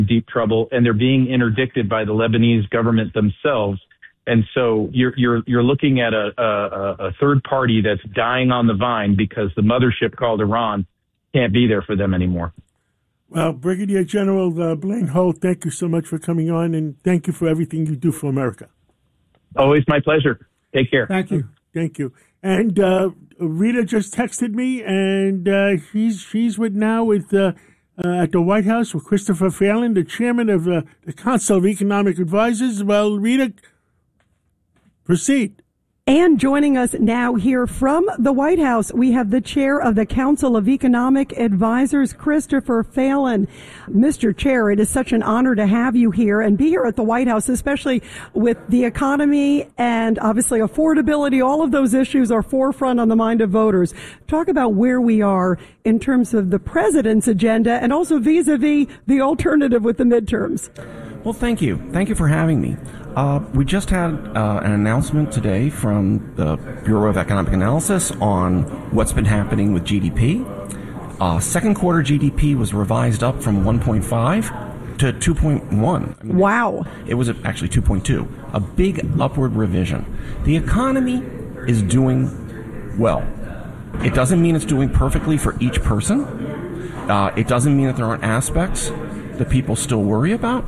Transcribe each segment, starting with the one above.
deep trouble, and they're being interdicted by the Lebanese government themselves. And so you're looking at a third party that's dying on the vine because the mothership called Iran can't be there for them anymore. Well, Brigadier General Blaine Holt, thank you so much for coming on, and thank you for everything you do for America. Always my pleasure. Take care. Thank you. Thank you. And Rita just texted me, and she's with at the White House with Christopher Phelan, the chairman of the Council of Economic Advisors. Well, Rita, proceed. And joining us now here from the White House, we have the chair of the Council of Economic Advisors, Christopher Phelan. Mr. Chair, it is such an honor to have you here and be here at the White House, especially with the economy and obviously affordability. All of those issues are forefront on the mind of voters. Talk about where we are in terms of the president's agenda and also vis-a-vis the alternative with the midterms. Well, thank you. Thank you for having me. We just had an announcement today from the Bureau of Economic Analysis on what's been happening with GDP. Second quarter GDP was revised up from 1.5 to 2.1. Wow. It was actually 2.2, a big upward revision. The economy is doing well. It doesn't mean it's doing perfectly for each person. It doesn't mean that there aren't aspects that people still worry about.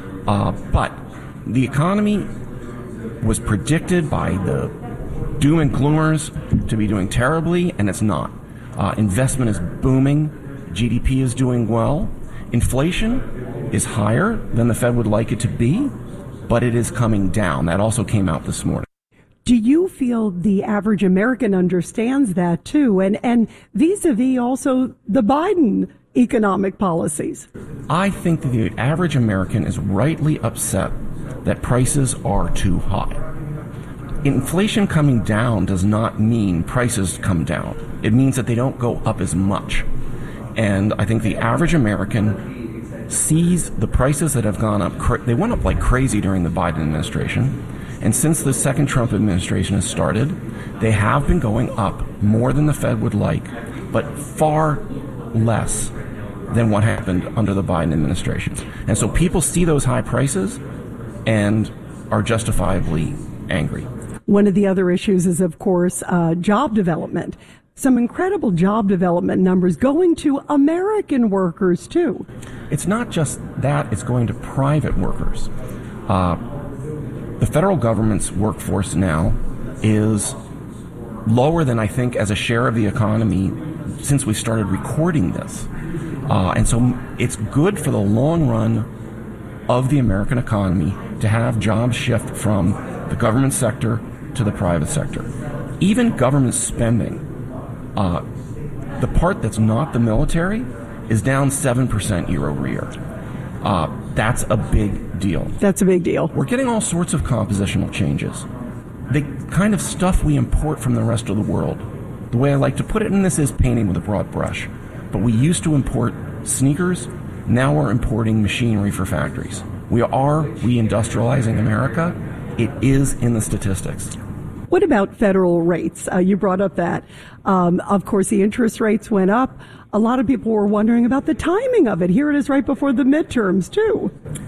But the economy was predicted by the doom and gloomers to be doing terribly, and it's not. Investment is booming. GDP is doing well. Inflation is higher than the Fed would like it to be, but it is coming down. That also came out this morning. Do you feel the average American understands that too? And vis-a-vis also the Biden economic policies? I think that the average American is rightly upset that prices are too high. Inflation coming down does not mean prices come down. It means that they don't go up as much. And I think the average American sees the prices that have gone up. They went up like crazy during the Biden administration. And since the second Trump administration has started, they have been going up more than the Fed would like, but far less than what happened under the Biden administration. And so people see those high prices and are justifiably angry. One of the other issues is, of course, job development. Some incredible job development numbers going to American workers, too. It's not just that, it's going to private workers. The federal government's workforce now is lower than I think as a share of the economy since we started recording this. And so it's good for the long run of the American economy to have jobs shift from the government sector to the private sector. Even government spending, the part that's not the military, is down 7% year over year. That's a big deal. That's a big deal. We're getting all sorts of compositional changes. The kind of stuff we import from the rest of the world. The way I like to put it, and this is painting with a broad brush, but we used to import sneakers. Now we're importing machinery for factories. We are reindustrializing America. It is in the statistics. What about federal rates? You brought up that. Of course, the interest rates went up. A lot of people were wondering about the timing of it. Here it is right before the midterms, too.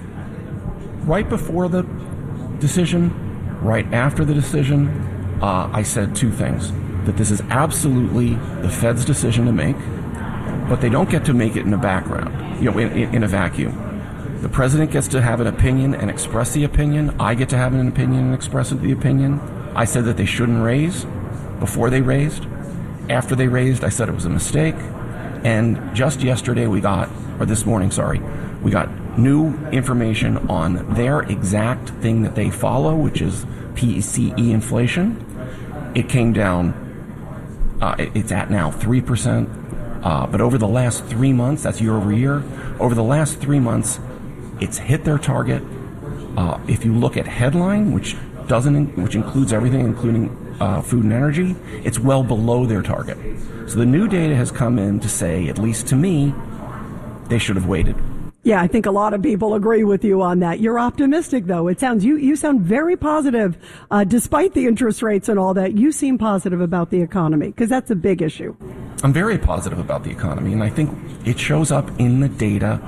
Right before the decision, right after the decision, I said two things. That this is absolutely the Fed's decision to make, but they don't get to make it in the background, in a vacuum. The president gets to have an opinion and express the opinion. I get to have an opinion and express the opinion. I said that they shouldn't raise before they raised. After they raised, I said it was a mistake. And just yesterday this morning, we got new information on their exact thing that they follow, which is PCE inflation. It came down, it's at now 3%. But over the last 3 months, that's year over year, over the last 3 months, it's hit their target. If you look at headline, which includes everything, including food and energy, it's well below their target. So the new data has come in to say, at least to me, they should have waited. Yeah, I think a lot of people agree with you on that. You're optimistic, though. It sounds you sound very positive, despite the interest rates and all that. You seem positive about the economy because that's a big issue. I'm very positive about the economy, and I think it shows up in the data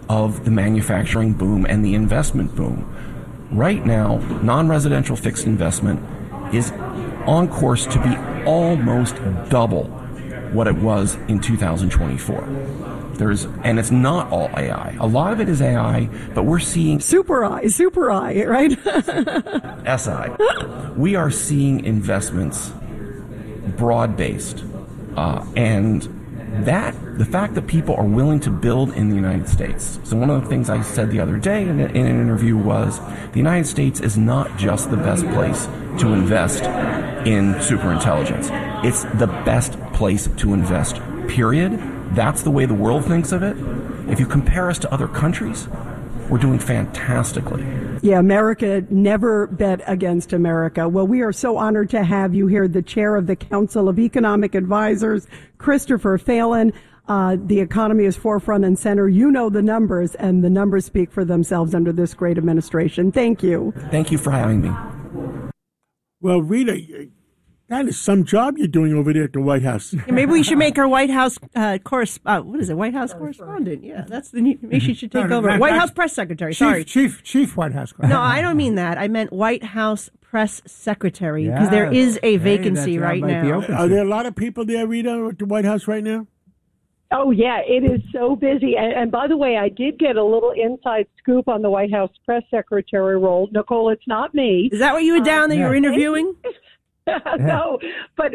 of the manufacturing boom and the investment boom. Right now, non-residential fixed investment is on course to be almost double what it was in 2024. And it's not all AI. A lot of it is AI, but we're seeing Super I, right? SI. We are seeing investments broad-based, and the fact that people are willing to build in the United States. So one of the things I said the other day in an interview was the United States is not just the best place to invest in superintelligence. It's the best place to invest, period. That's the way the world thinks of it. If you compare us to other countries, we're doing fantastically. Yeah, America never bet against America. Well, we are so honored to have you here, the chair of the Council of Economic Advisors, Christopher Phelan. The economy is forefront and center. You know the numbers, and the numbers speak for themselves under this great administration. Thank you. Thank you for having me. Well, Rita, that is some job you're doing over there at the White House. Yeah, maybe we should make her White House White House correspondent. Yeah, that's the new. Maybe she should take over. White House press secretary. Chief White House. No, I don't mean that. I meant White House press secretary because there is a vacancy right now. Are there a lot of people there, Rita, at the White House right now? Oh, yeah, it is so busy. And by the way, I did get a little inside scoop on the White House press secretary role. Nicole, it's not me. Is that what you were down there? You were interviewing? No, but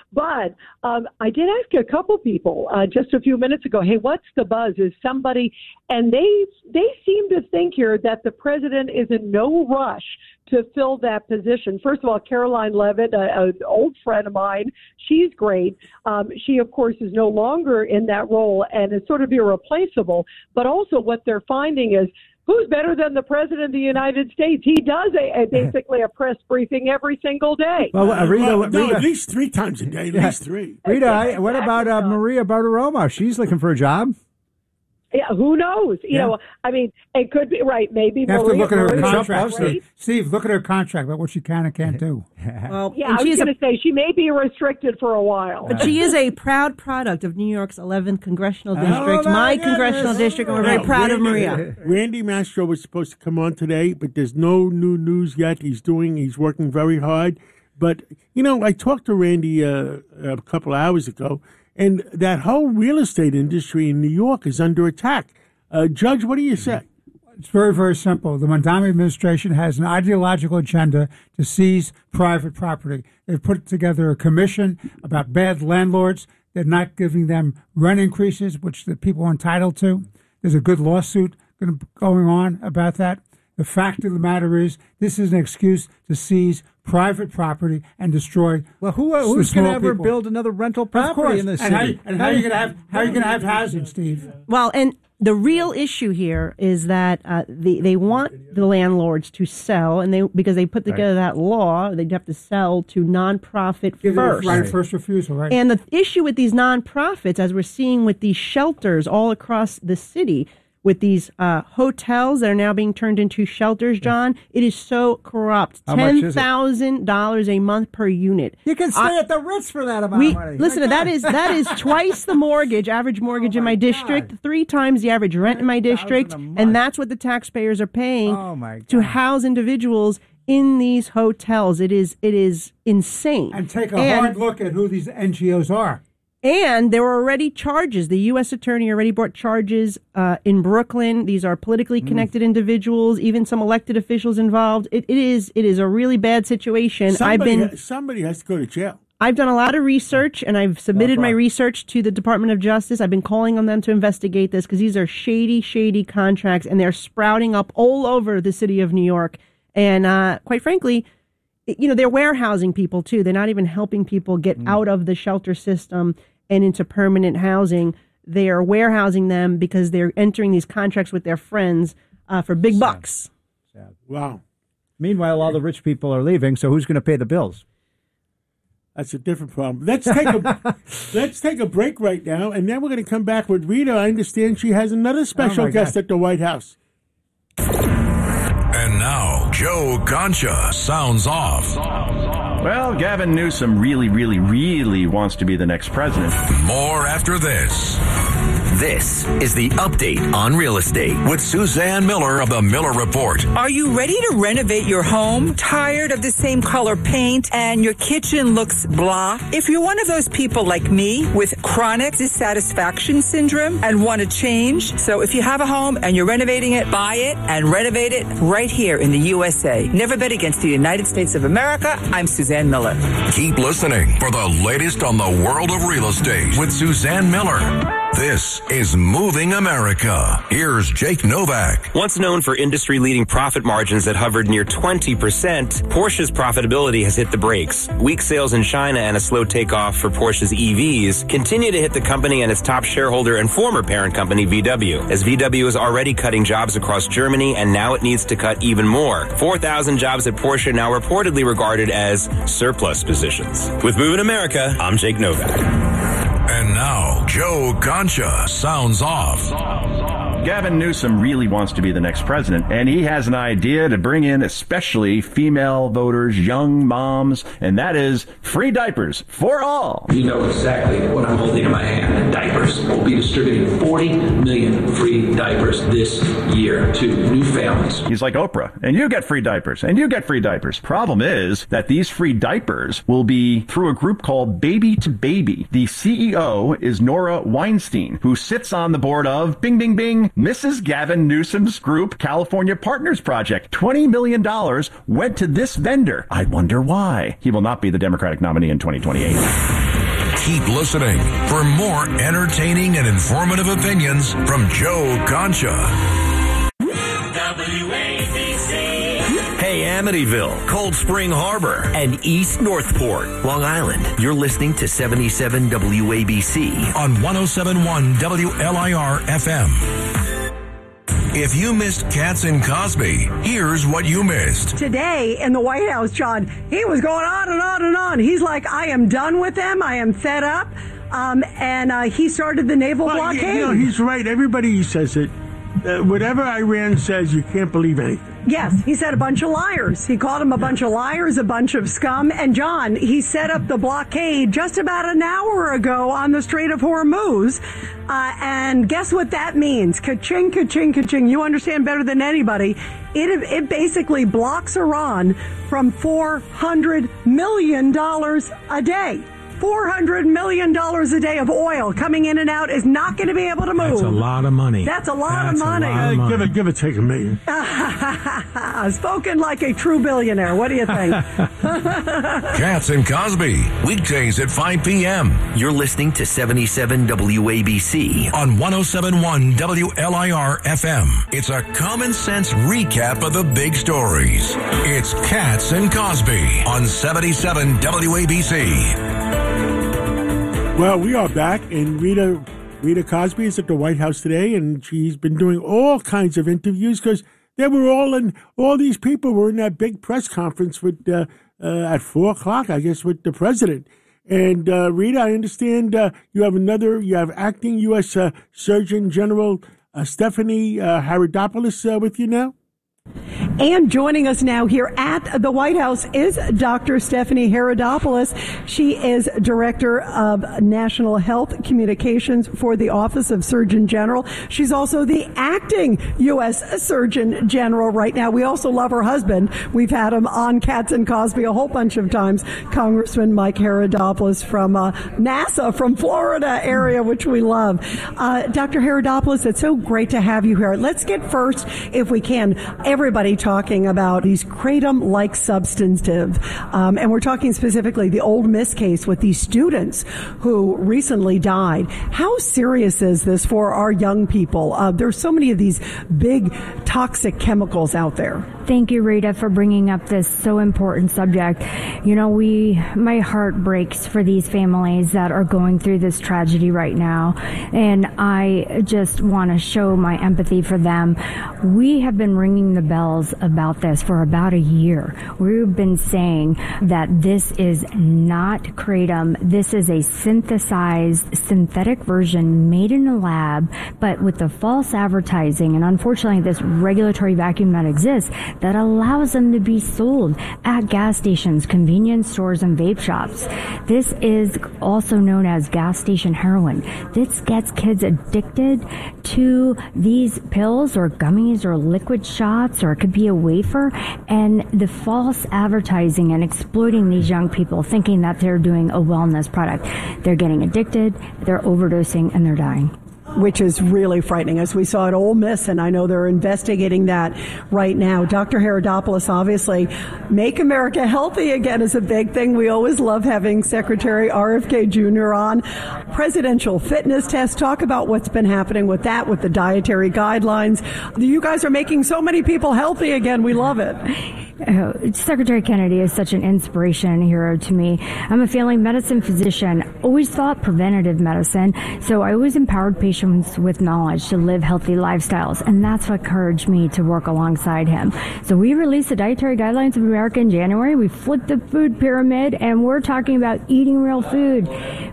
I did ask a couple people just a few minutes ago, hey, what's the buzz? Is somebody, and they seem to think here that the president is in no rush to fill that position. First of all, Caroline Leavitt, an old friend of mine, she's great. She, of course, is no longer in that role and is sort of irreplaceable. But also what they're finding is, who's better than the President of the United States? He does basically a press briefing every single day. Well, Rita, at least 3 times a day, at least 3. Rita, what about Maria Bartiromo? She's looking for a job. Yeah, who knows? You know, I mean, it could be right. Maybe you have to look at her contract. Right? Steve, look at her contract about what she can and can't do. Well, yeah, I was going to say she may be restricted for a while. But she is a proud product of New York's 11th congressional district, my congressional district, and we're very proud of Maria. Randy Mastro was supposed to come on today, but there's no new news yet. He's working very hard. But, you know, I talked to Randy a couple hours ago, and that whole real estate industry in New York is under attack. Judge, what do you say? It's very, very simple. The Mondami administration has an ideological agenda to seize private property. They've put together a commission about bad landlords. They're not giving them rent increases, which the people are entitled to. There's a good lawsuit going on about that. The fact of the matter is, this is an excuse to seize private property and destroy. Well, who's going to ever build another rental property in this city? And how are you going to have housing, Steve? Well, and the real issue here is that they want the landlords to sell, and because they put together that law, they'd have to sell to nonprofit first. Right, first refusal, right? And the issue with these nonprofits, as we're seeing with these shelters all across the city, with these hotels that are now being turned into shelters, John, it is so corrupt. $10,000 a month per unit. You can stay at the Ritz for that amount of money. Listen, that is twice the average mortgage in my district, 3 times the average rent in my district, and that's what the taxpayers are paying to house individuals in these hotels. It is insane. And take a hard look at who these NGOs are. And there were already charges. The U.S. attorney already brought charges in Brooklyn. These are politically connected individuals, even some elected officials involved. It is a really bad situation. Somebody has to go to jail. I've done a lot of research, and I've submitted my research to the Department of Justice. I've been calling on them to investigate this because these are shady, shady contracts, and they're sprouting up all over the city of New York. And quite frankly, you know, they're warehousing people, too. They're not even helping people get out of the shelter system and into permanent housing. They are warehousing them because they're entering these contracts with their friends for big bucks. Sad. Wow. Meanwhile, all the rich people are leaving, so who's going to pay the bills? That's a different problem. Let's take a break right now, and then we're going to come back with Rita. I understand she has another special guest at the White House. And now, Joe Concha sounds off. Well, Gavin Newsom really, really, really wants to be the next president. More after this. This is the Update on Real Estate with Suzanne Miller of the Miller Report. Are you ready to renovate your home? Tired of the same color paint and your kitchen looks blah? If you're one of those people like me with chronic dissatisfaction syndrome and want to change, so if you have a home and you're renovating it, buy it and renovate it right here in the USA. Never bet against the United States of America. I'm Suzanne Miller. Keep listening for the latest on the world of real estate with Suzanne Miller. This is Moving America. Here's Jake Novak. Once known for industry-leading profit margins that hovered near 20%, Porsche's profitability has hit the brakes. Weak sales in China and a slow takeoff for Porsche's EVs continue to hit the company and its top shareholder and former parent company, VW, as VW is already cutting jobs across Germany, and now it needs to cut even more. 4,000 jobs at Porsche now reportedly regarded as surplus positions. With Moving America, I'm Jake Novak. And now, Joe Concha sounds off. Gavin Newsom really wants to be the next president, and he has an idea to bring in especially female voters, young moms, and that is free diapers for all. You know exactly what I'm holding in my hand. Diapers. We'll be distributing 40 million free diapers this year to new families. He's like Oprah, and you get free diapers, and you get free diapers. Problem is that these free diapers will be through a group called Baby to Baby. The CEO is Nora Weinstein, who sits on the board of Bing Bing Bing, Mrs. Gavin Newsom's group, California Partners Project. $20 million went to this vendor. I wonder why. He will not be the Democratic nominee in 2028. Keep listening for more entertaining and informative opinions from Joe Concha. Hey, Amityville, Cold Spring Harbor, and East Northport, Long Island. You're listening to 77 WABC on 107.1 WLIR FM. If you missed Katz and Cosby, here's what you missed. Today in the White House, John, he was going on and on and on. He's like, I am done with them. I am fed up. And he started the naval blockade. You know, he's right. Everybody says it. Whatever Iran says, you can't believe anything. Yes, he said a bunch of liars. He called them a bunch of liars, a bunch of scum. And John, he set up the blockade just about an hour ago on the Strait of Hormuz. And guess what that means? Ka-ching, ka-ching, ka-ching. You understand better than anybody. It basically blocks Iran from $400 million a day. $400 million a day of oil coming in and out is not going to be able to move. That's a lot of money. That's a lot of money. Give it, take $1 million. Spoken like a true billionaire. What do you think? Katz and Cosby, weekdays at 5 p.m. You're listening to 77 WABC on 107.1 WLIR FM. It's a common sense recap of the big stories. It's Katz and Cosby on 77 WABC. Well, we are back, and Rita Cosby is at the White House today, and she's been doing all kinds of interviews because they were all these people were in that big press conference with at 4:00, I guess, with the president. And Rita, I understand you have acting U.S. Surgeon General Stephanie Haridopoulos with you now. And joining us now here at the White House is Dr. Stephanie Haridopoulos. She is Director of National Health Communications for the Office of Surgeon General. She's also the acting U.S. Surgeon General right now. We also love her husband. We've had him on Katz and Cosby a whole bunch of times. Congressman Mike Haridopoulos from NASA, from Florida area, which we love. Dr. Haridopoulos, it's so great to have you here. Let's get first, if we can, everybody talking about these kratom-like substances. And we're talking specifically the Ole Miss case with these students who recently died. How serious is this for our young people? There's so many of these big toxic chemicals out there. Thank you, Rita, for bringing up this so important subject. You know, my heart breaks for these families that are going through this tragedy right now. And I just want to show my empathy for them. We have been ringing the bells about this for about a year. We've been saying that this is not kratom. This is a synthesized synthetic version made in a lab, but with the false advertising and unfortunately this regulatory vacuum that exists, that allows them to be sold at gas stations, convenience stores, and vape shops. This is also known as gas station heroin. This gets kids addicted to these pills or gummies or liquid shots, or it could be a wafer, and the false advertising and exploiting these young people thinking that they're doing a wellness product. They're getting addicted, they're overdosing, and they're dying. Which is really frightening, as we saw at Ole Miss, and I know they're investigating that right now. Dr. Herodopoulos, obviously, Make America Healthy Again is a big thing. We always love having Secretary RFK Jr. on. Presidential fitness test. Talk about what's been happening with that, with the dietary guidelines. You guys are making so many people healthy again. We love it. Secretary Kennedy is such an inspiration and hero to me. I'm a family medicine physician, always thought preventative medicine, so I always empowered patients with knowledge to live healthy lifestyles, and that's what encouraged me to work alongside him. So we released the Dietary Guidelines of America in January. We flipped the food pyramid, and we're talking about eating real food.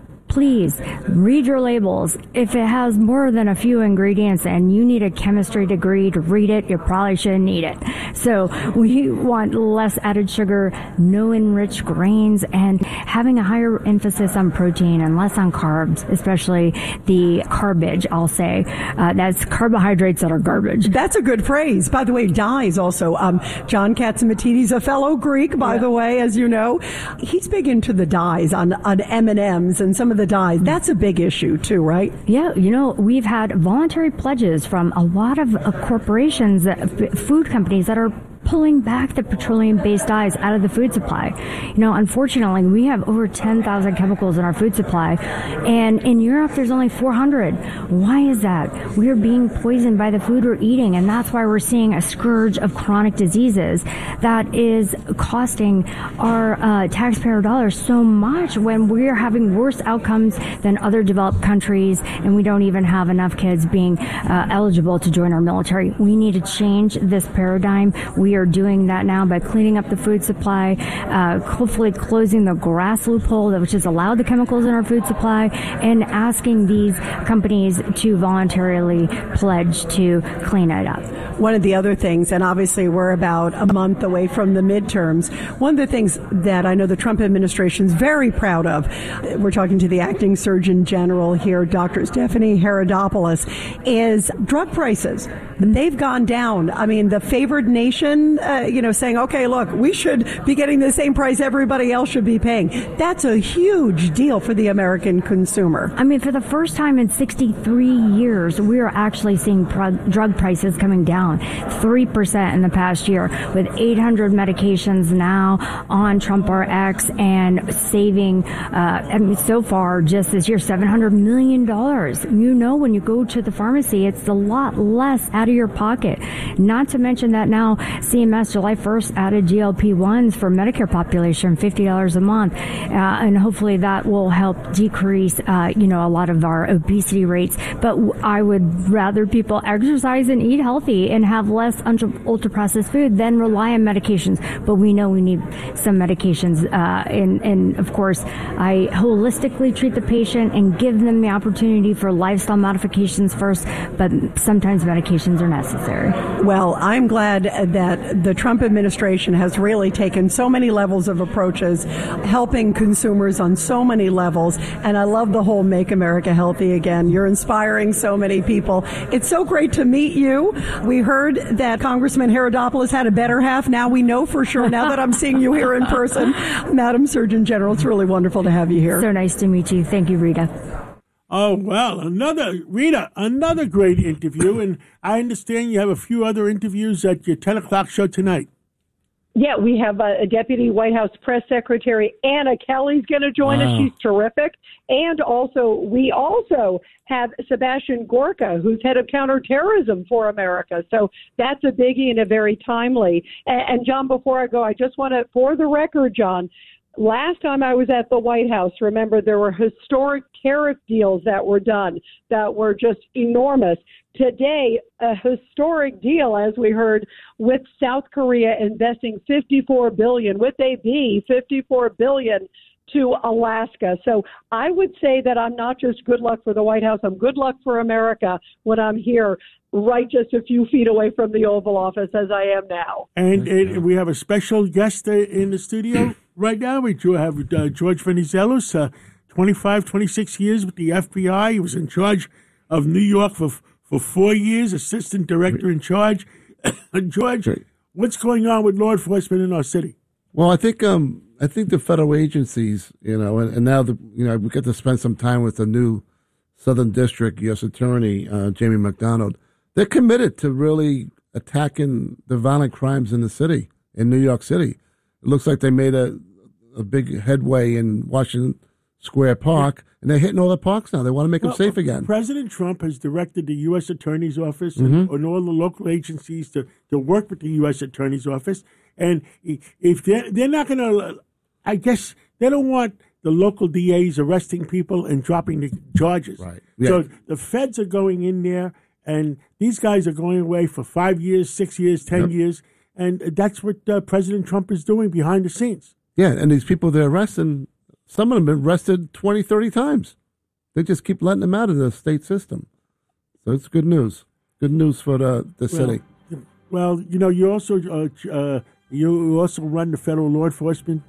Please read your labels. If it has more than a few ingredients and you need a chemistry degree to read it, you probably shouldn't eat it. So we want less added sugar, no enriched grains, and having a higher emphasis on protein and less on carbs, especially the garbage, I'll say. That's carbohydrates that are garbage. That's a good phrase. By the way, dyes also. John Catsimatidis, a fellow Greek, by the way, as you know. He's big into the dyes on M&Ms and some of the dyes. That's a big issue too, right? Yeah, we've had voluntary pledges from a lot of corporations, food companies that are pulling back the petroleum-based dyes out of the food supply. Unfortunately, we have over 10,000 chemicals in our food supply, and in Europe, there's only 400. Why is that? We're being poisoned by the food we're eating, and that's why we're seeing a scourge of chronic diseases that is costing our taxpayer dollars so much when we're having worse outcomes than other developed countries, and we don't even have enough kids being eligible to join our military. We need to change this paradigm. We are doing that now by cleaning up the food supply, hopefully closing the GRAS loophole, which has allowed the chemicals in our food supply, and asking these companies to voluntarily pledge to clean it up. One of the other things, and obviously we're about a month away from the midterms, one of the things that I know the Trump administration is very proud of, we're talking to the acting Surgeon General here, Dr. Stephanie Herodopoulos, is drug prices. They've gone down. I mean, the favored nation, saying, okay, look, we should be getting the same price everybody else should be paying. That's a huge deal for the American consumer. I mean, for the first time in 63 years, we are actually seeing drug prices coming down 3% in the past year, with 800 medications now on Trump RX and saving, so far just this year, $700 million. When you go to the pharmacy, it's a lot less out of your pocket. Not to mention that now CMS July 1st added GLP-1s for Medicare population, $50 a month, and hopefully that will help decrease, a lot of our obesity rates. But I would rather people exercise and eat healthy and have less ultra-processed food than rely on medications. But we know we need some medications, and of course, I holistically treat the patient and give them the opportunity for lifestyle modifications first, but sometimes medications are necessary. Well, I'm glad that the Trump administration has really taken so many levels of approaches, helping consumers on so many levels, and I love the whole Make America Healthy Again. You're inspiring so many people. It's so great to meet you. We heard that Congressman Herodopoulos had a better half. Now we know for sure, now that I'm seeing you here in person. Madam Surgeon General, it's really wonderful to have you here. So nice to meet you. Thank you, Rita. Oh, well, another great interview, and I understand you have a few other interviews at your 10 o'clock show tonight. Yeah, we have a Deputy White House Press Secretary, Anna Kelly's going to join us. She's terrific. And we also have Sebastian Gorka, who's head of counterterrorism for America. So that's a biggie and a very timely. And John, before I go, I just want to, for the record, John, last time I was at the White House, remember, there were historic tariff deals that were done that were just enormous. Today, a historic deal, as we heard, with South Korea investing $54 billion, with a B, $54 billion to Alaska. So I would say that I'm not just good luck for the White House, I'm good luck for America when I'm here right just a few feet away from the Oval Office as I am now. And we have a special guest in the studio right now. We do have George Venizelos, 26 years with the FBI. He was in charge of New York for 4 years, assistant director in charge. George, what's going on with law enforcement in our city? Well, I think the federal agencies, and now we get to spend some time with the new Southern District U.S. Attorney Jamie McDonald. They're committed to really attacking the violent crimes in the city, in New York City. It looks like they made a big headway in Washington Square Park, and they're hitting all the parks now. They want to make them safe again. President Trump has directed the U.S. Attorney's Office and all the local agencies to work with the U.S. Attorney's Office. And if they're not going to, I guess they don't want the local DAs arresting people and dropping the charges. Right. Yeah. So the feds are going in there, and these guys are going away for 5 years, 6 years, 10 years. And that's what President Trump is doing behind the scenes. Yeah, and these people they're arresting, some of them have been arrested 20, 30 times. They just keep letting them out of the state system. So it's good news. Good news for the city. Well, you also run the Federal Law Enforcement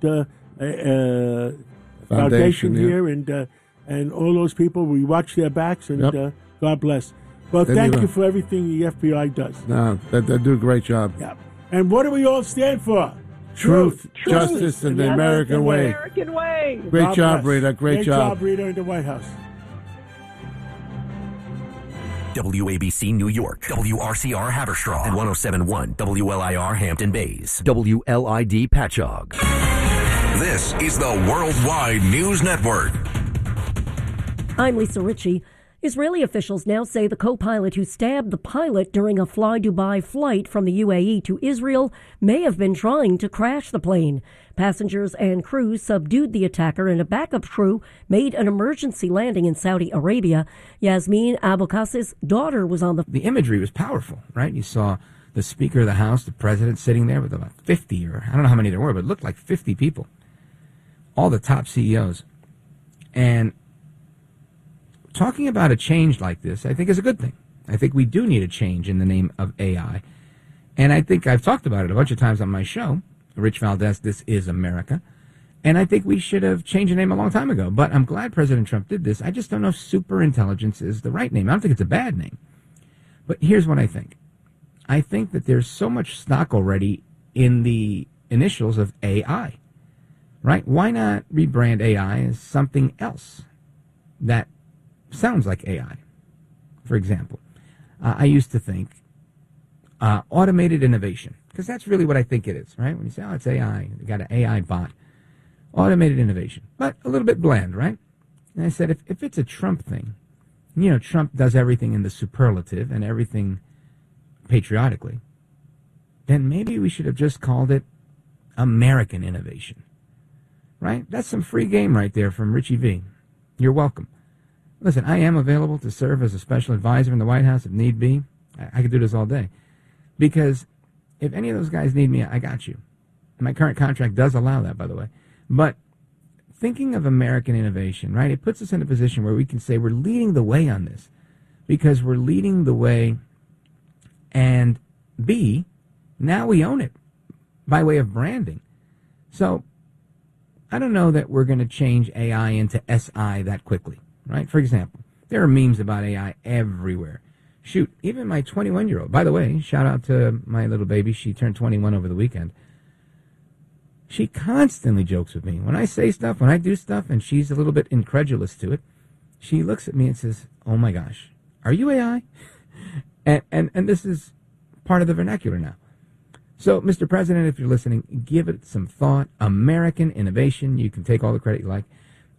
Foundation here, and all those people. We watch their backs, and God bless. Well, thank you for everything the FBI does. No, they do a great job. Yeah. And what do we all stand for? Truth, justice, and the American way. American way. Great job, Rita. Great job. Rita, in the White House. WABC New York, WRCR Haverstraw, and 107.1 WLIR Hampton Bays, WLID Patchogue. This is the Worldwide News Network. I'm Lisa Ritchie. Israeli officials now say the co-pilot who stabbed the pilot during a Fly Dubai flight from the UAE to Israel may have been trying to crash the plane. Passengers and crew subdued the attacker, and a backup crew made an emergency landing in Saudi Arabia. Yasmin Abu-Qass's daughter was on The imagery was powerful, right? You saw the Speaker of the House, the President, sitting there with about 50, or I don't know how many there were, but it looked like 50 people. All the top CEOs. And talking about a change like this, I think, is a good thing. I think we do need a change in the name of AI. And I think I've talked about it a bunch of times on my show, Rich Valdez, This Is America. And I think we should have changed the name a long time ago. But I'm glad President Trump did this. I just don't know if superintelligence is the right name. I don't think it's a bad name. But here's what I think. I think that there's so much stock already in the initials of AI, right? Why not rebrand AI as something else that sounds like AI? For example, I used to think automated innovation, because that's really what I think it is, right? When you say, oh, it's AI, you got an AI bot. Automated innovation, but a little bit bland, right? And I said, if it's a Trump thing, Trump does everything in the superlative and everything patriotically, then maybe we should have just called it American innovation, right? That's some free game right there from Richie V. You're welcome. Listen, I am available to serve as a special advisor in the White House if need be. I could do this all day. Because if any of those guys need me, I got you. My current contract does allow that, by the way. But thinking of American innovation, right, it puts us in a position where we can say we're leading the way on this. Because we're leading the way, and B, now we own it by way of branding. So I don't know that we're going to change AI into SI that quickly. Right? For example, there are memes about AI everywhere. Shoot, even my 21-year-old, by the way, shout out to my little baby. She turned 21 over the weekend. She constantly jokes with me. When I say stuff, when I do stuff, and she's a little bit incredulous to it, she looks at me and says, oh my gosh, are you AI? and this is part of the vernacular now. So, Mr. President, if you're listening, give it some thought. American innovation. You can take all the credit you like.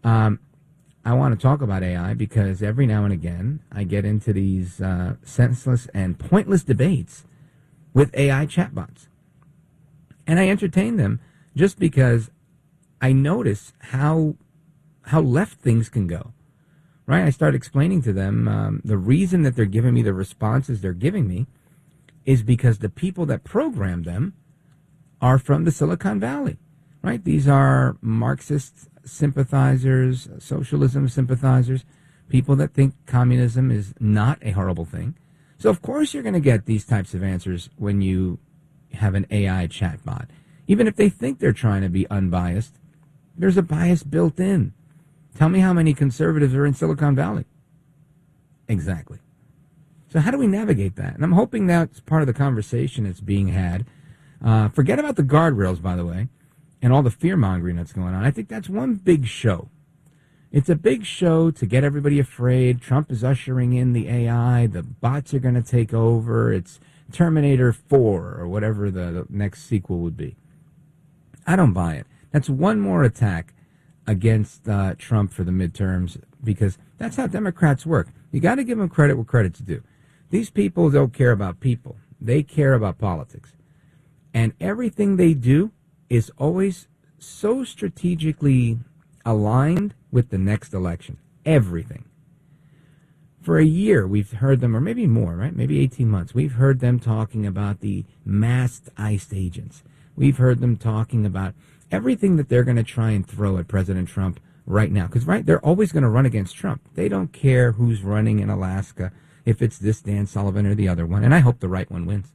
I want to talk about AI because every now and again I get into these senseless and pointless debates with AI chatbots. And I entertain them just because I notice how left things can go. Right? I start explaining to them the reason that they're giving me the responses they're giving me is because the people that program them are from the Silicon Valley. Right? These are Marxist sympathizers, socialism sympathizers, people that think communism is not a horrible thing. So, of course, you're going to get these types of answers when you have an AI chatbot. Even if they think they're trying to be unbiased, there's a bias built in. Tell me how many conservatives are in Silicon Valley. Exactly. So how do we navigate that? And I'm hoping that's part of the conversation that's being had. Forget about the guardrails, by the way, and all the fear-mongering that's going on. I think that's one big show. It's a big show to get everybody afraid. Trump is ushering in the AI. The bots are going to take over. It's Terminator 4 or whatever the next sequel would be. I don't buy it. That's one more attack against Trump for the midterms, because that's how Democrats work. You got to give them credit where credit's due. These people don't care about people. They care about politics. And everything they do is always so strategically aligned with the next election. Everything. For a year, we've heard them, or maybe more, right? Maybe 18 months. We've heard them talking about the masked ICE agents. We've heard them talking about everything that they're going to try and throw at President Trump right now. Because, right, they're always going to run against Trump. They don't care who's running in Alaska, if it's this Dan Sullivan or the other one. And I hope the right one wins.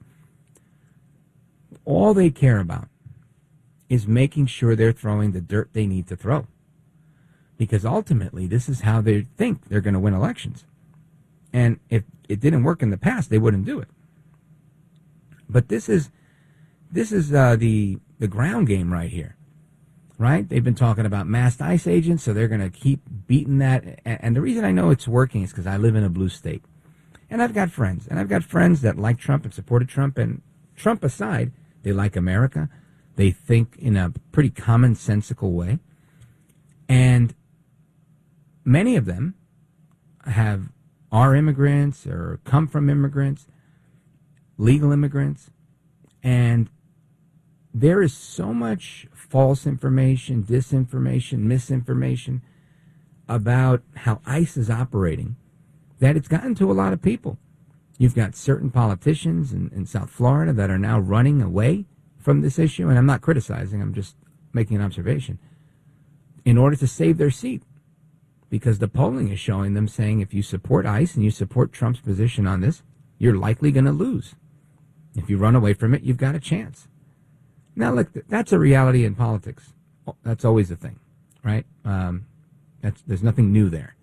All they care about is making sure they're throwing the dirt they need to throw. Because ultimately, this is how they think they're going to win elections. And if it didn't work in the past, they wouldn't do it. But this is the ground game right here, right? They've been talking about masked ICE agents, so they're going to keep beating that. And the reason I know it's working is because I live in a blue state. And I've got friends. And I've got friends that like Trump and supported Trump. And Trump aside, they like America. They think in a pretty commonsensical way. And many of them are immigrants or come from immigrants, legal immigrants. And there is so much false information, disinformation, misinformation about how ICE is operating that it's gotten to a lot of people. You've got certain politicians in South Florida that are now running away from this issue, and I'm not criticizing, I'm just making an observation, in order to save their seat. Because the polling is showing them saying if you support ICE and you support Trump's position on this, you're likely going to lose. If you run away from it, you've got a chance. Now, look, that's a reality in politics. That's always a thing, right? There's nothing new there.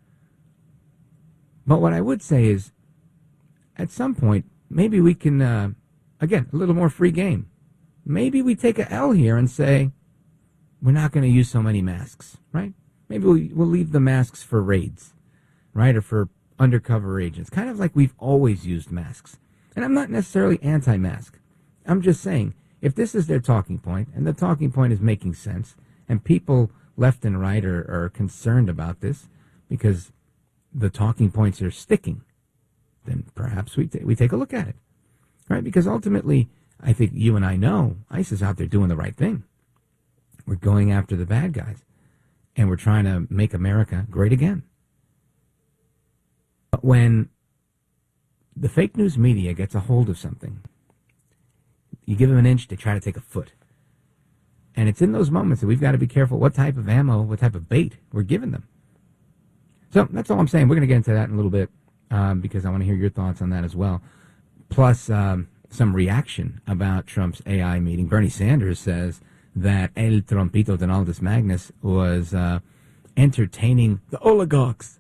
But what I would say is, at some point, maybe we can, again, a little more free game. Maybe we take a L here and say, we're not going to use so many masks, right? Maybe we'll leave the masks for raids, right, or for undercover agents, kind of like we've always used masks. And I'm not necessarily anti-mask. I'm just saying, if this is their talking point, and the talking point is making sense, and people left and right are concerned about this because the talking points are sticking, then perhaps we take a look at it, right? Because ultimately, I think you and I know ICE is out there doing the right thing. We're going after the bad guys, and we're trying to make America great again. But when the fake news media gets a hold of something, you give them an inch, they try to take a foot. And it's in those moments that we've got to be careful what type of ammo, what type of bait we're giving them. So that's all I'm saying. We're going to get into that in a little bit because I want to hear your thoughts on that as well. Plus, some reaction about Trump's AI meeting. Bernie Sanders says that El Trumpito Donaldus Magnus was entertaining the oligarchs.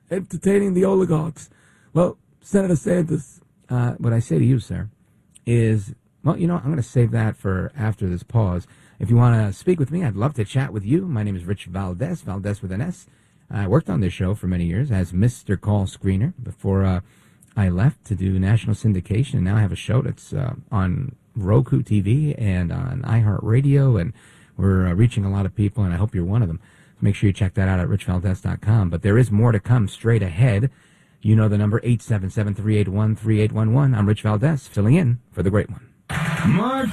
Well, Senator Sanders, what I say to you, sir, is, well, I'm going to save that for after this pause. If you want to speak with me, I'd love to chat with you. My name is Rich Valdez, Valdez with an S. I worked on this show for many years as Mr. Call Screener before I left to do national syndication, and now I have a show that's on Roku TV and on iHeartRadio, and we're reaching a lot of people, and I hope you're one of them. Make sure you check that out at richvaldez.com. But there is more to come straight ahead. You know the number, 877-381-3811. I'm Rich Valdez, filling in for the great one. Mark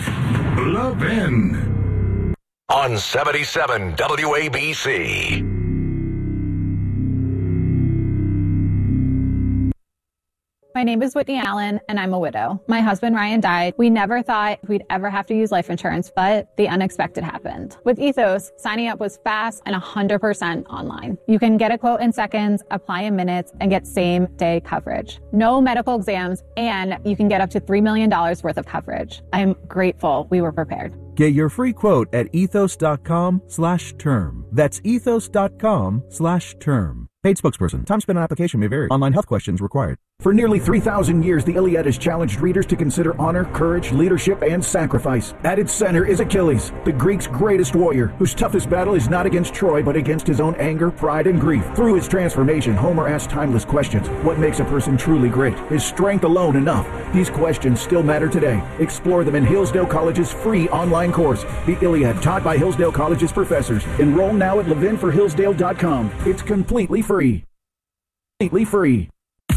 Levin. On 77 WABC. My name is Whitney Allen, and I'm a widow. My husband, Ryan, died. We never thought we'd ever have to use life insurance, but the unexpected happened. With Ethos, signing up was fast and 100% online. You can get a quote in seconds, apply in minutes, and get same-day coverage. No medical exams, and you can get up to $3 million worth of coverage. I'm grateful we were prepared. Get your free quote at ethos.com/term. That's ethos.com/term. Paid spokesperson. Time spent on application may vary. Online health questions required. For nearly 3,000 years, the Iliad has challenged readers to consider honor, courage, leadership, and sacrifice. At its center is Achilles, the Greeks' greatest warrior, whose toughest battle is not against Troy, but against his own anger, pride, and grief. Through his transformation, Homer asked timeless questions. What makes a person truly great? Is strength alone enough? These questions still matter today. Explore them in Hillsdale College's free online course, The Iliad, taught by Hillsdale College's professors. Enroll now at levinforhillsdale.com. It's completely free. Completely free.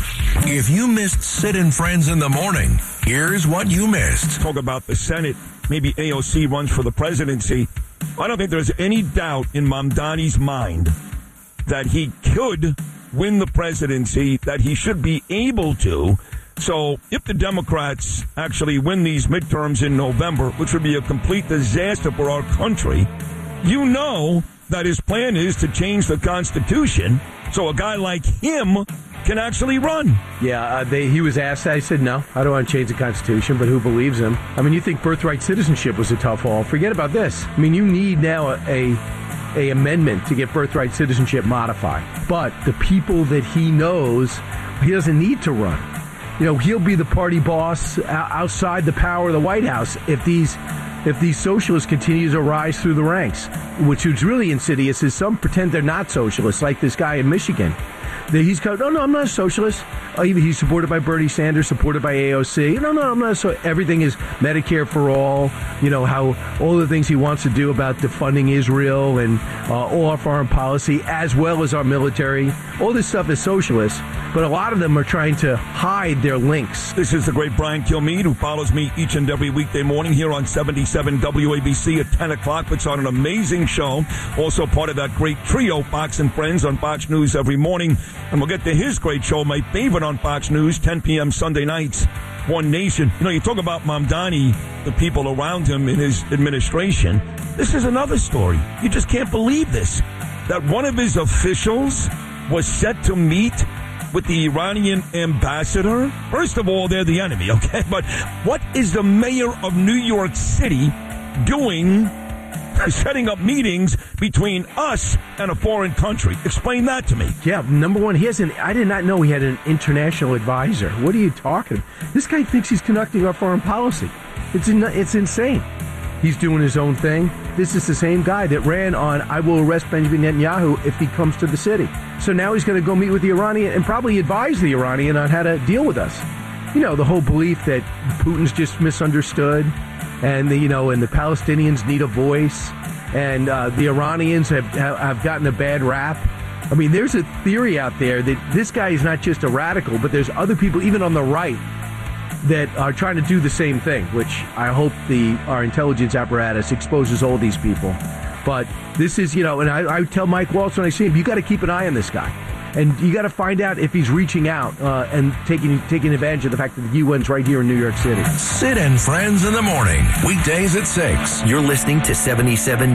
If you missed Sid and Friends in the morning, here's what you missed. Talk about the Senate. Maybe AOC runs for the presidency. I don't think there's any doubt in Mamdani's mind that he could win the presidency, that he should be able to. So if the Democrats actually win these midterms in November, which would be a complete disaster for our country, you know that his plan is to change the Constitution so a guy like him can actually run. Yeah, he was asked. I said, no, I don't want to change the Constitution, but who believes him? I mean, you think birthright citizenship was a tough haul. Forget about this. I mean, you need now a amendment to get birthright citizenship modified. But the people that he knows, he doesn't need to run. You know, he'll be the party boss outside the power of the White House if these socialists continue to rise through the ranks, which is really insidious is some pretend they're not socialists, like this guy in Michigan. He's called, no, I'm not a socialist. He's supported by Bernie Sanders, supported by AOC. No, I'm not. So everything is Medicare for all. You know, how all the things he wants to do about defunding Israel and all our foreign policy, as well as our military. All this stuff is socialist, but a lot of them are trying to hide their links. This is the great Brian Kilmeade, who follows me each and every weekday morning here on 77 WABC at 10 o'clock. Puts on an amazing show. Also part of that great trio, Fox and Friends, on Fox News every morning. And we'll get to his great show, my favorite on Fox News, 10 p.m. Sunday nights, One Nation. You know, you talk about Mamdani, the people around him in his administration. This is another story. You just can't believe this. That one of his officials was set to meet with the Iranian ambassador. First of all, they're the enemy, okay? But what is the mayor of New York City doing, setting up meetings between us and a foreign country? Explain that to me. Yeah, number one, I did not know he had an international advisor. What are you talking about? This guy thinks he's conducting our foreign policy. It's insane. He's doing his own thing. This is the same guy that ran on, I will arrest Benjamin Netanyahu if he comes to the city. So now he's going to go meet with the Iranian and probably advise the Iranian on how to deal with us. You know, the whole belief that Putin's just misunderstood and the Palestinians need a voice and the Iranians have gotten a bad rap. I mean, there's a theory out there that this guy is not just a radical, but there's other people, even on the right, that are trying to do the same thing, which I hope our intelligence apparatus exposes all these people. But this is, and I tell Mike Waltz when I see him, you got to keep an eye on this guy. And you got to find out if he's reaching out and taking advantage of the fact that the UN's right here in New York City. Sid and Friends in the morning, weekdays at 6. You're listening to 77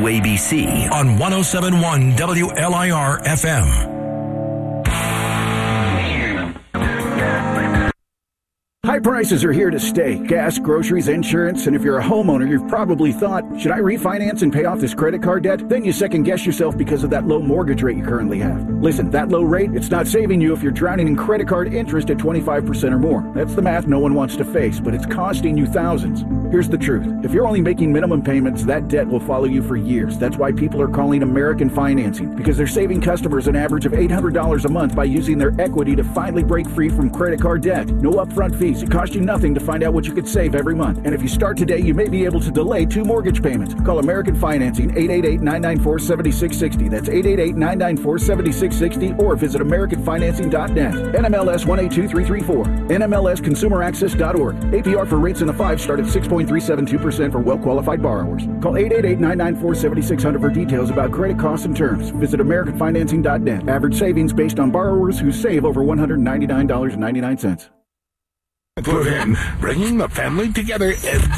WABC on 107.1 WLIR FM. High prices are here to stay. Gas, groceries, insurance, and if you're a homeowner, you've probably thought, should I refinance and pay off this credit card debt? Then you second guess yourself because of that low mortgage rate you currently have. Listen, that low rate, it's not saving you if you're drowning in credit card interest at 25% or more. That's the math no one wants to face, but it's costing you thousands. Here's the truth. If you're only making minimum payments, that debt will follow you for years. That's why people are calling American Financing, because they're saving customers an average of $800 a month by using their equity to finally break free from credit card debt. No upfront fees. It costs you nothing to find out what you could save every month. And if you start today, you may be able to delay 2 mortgage payments. Call American Financing, 888-994-7660. That's 888-994-7660, or visit AmericanFinancing.net. NMLS 182334. NMLSConsumerAccess.org. APR for rates in the 5 start at 6.372% for well-qualified borrowers. Call 888-994-7600 for details about credit costs and terms. Visit AmericanFinancing.net. Average savings based on borrowers who save over $199.99. Put in, bringing the family together every